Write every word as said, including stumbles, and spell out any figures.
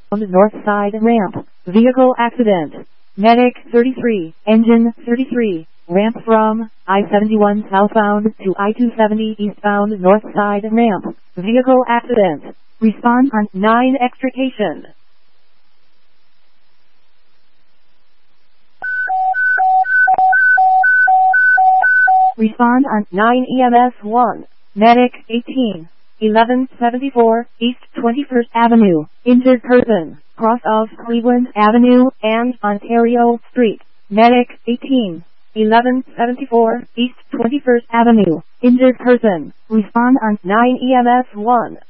North side ramp. Vehicle accident. Medic thirty-three, engine thirty-three, ramp from I seventy-one southbound to I two seventy eastbound north side ramp. Vehicle accident. Respond on nine extrication. Respond on nine E M S one. Medic eighteen, eleven seventy-four East twenty-first Avenue. Injured person. Cross of Cleveland Avenue and Ontario Street. Medic eighteen, eleven seventy-four East twenty-first Avenue. Injured person. Respond on nine E M S one.